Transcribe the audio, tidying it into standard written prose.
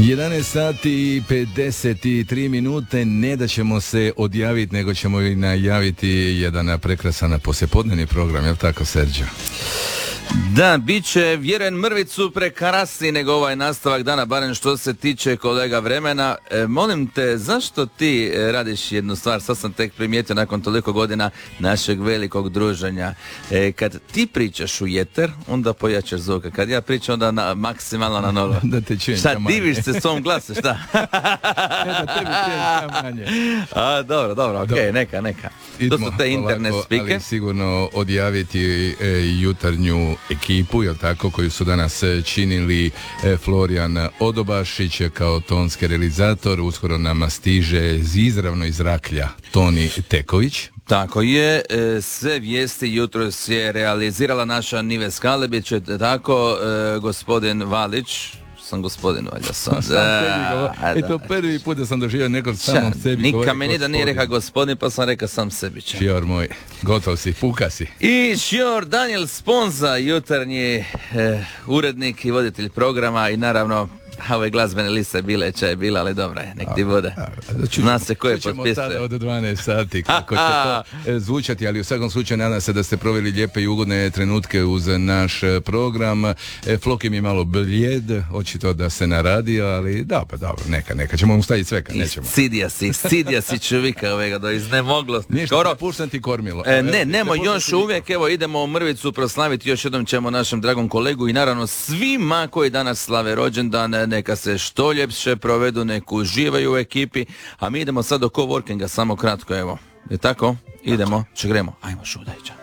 11 sati i 53 minute, ne da ćemo se odjaviti, nego ćemo i najaviti jedan prekrasan poslijepodnevni program, jel tako, Serđo? Da, bit će vjeren mrvicu prekrasniji nego ovaj nastavak dana, barem što se tiče kolega vremena. Molim te, zašto ti radiš jednu stvar, sad sam tek primijetio nakon toliko godina našeg velikog druženja. Kad ti pričaš u jeter, onda pojačaš zvuka. Kad ja pričam, onda maksimalno na nolo. Da te čujem. Šta, diviš se svom glasu, šta? Da tebi čujem manje. A, dobro, okej, neka. To su te internet spike. Ali sigurno odjaviti jutarnju ekipu, jel tako, koju su danas činili Florijan Odobašić kao tonski realizator. Uskoro nam stiže izravno iz Raklja Toni Teković. Tako je, sve vijesti jutros je realizirala naša Nives Kalebić, tako, gospodin Valić. Gospodin, valjda sam. I to prvi put da sam doživio nekog samom sebi. Nikad meni da nije rekao gospodin, pa sam rekao sam sebi. Šior moj, gotov si, puka si. I Šior Daniel Sponza, jutarnji urednik i voditelj programa i naravno ove glazbene liste bile je bila, ali dobra je, nek ti bude. Zna se ko je potpisuje. Sada od 12 sati kako će to zvučati, ali u svakom slučaju nadam se da ste proveli lijepe i ugodne trenutke uz naš program. Floki mi je malo blijed, očito da se naradio, ali dobro, neka, ćemo mu staviti sve kad nećemo. Sidija si čovjeka ovega do iznemoglosti. Ništa, puštam ti kormilo. Nemo još uvijek, evo idemo u Mrvicu proslaviti, još jednom ćemo našem dragom kolegu i naravno svima koji danas slave rođendan, neka se što ljepše provedu, neku uživaju u ekipi, a mi idemo sad do coworkinga, samo kratko, evo. Je tako? Idemo, gremo. Ajmo, Šudajča.